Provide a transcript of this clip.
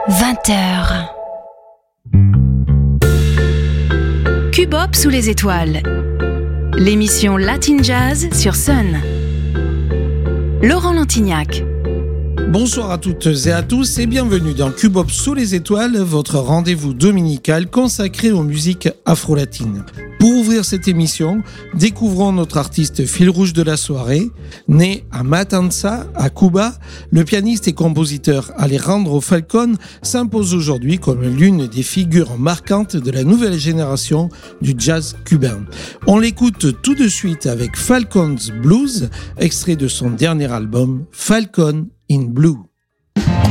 20h. Cubop sous les étoiles. L'émission Latin Jazz sur Sun. Laurent Lantignac. Bonsoir à toutes et à tous et bienvenue dans Cubop sous les étoiles, votre rendez-vous dominical consacré aux musiques afro-latines. Pour ouvrir cette émission, découvrons notre artiste fil rouge de la soirée. Né à Matanza, à Cuba, le pianiste et compositeur Alejandro Falcón s'impose aujourd'hui comme l'une des figures marquantes de la nouvelle génération du jazz cubain. On l'écoute tout de suite avec Falcón's Blues, extrait de son dernier album Falcón in Blue.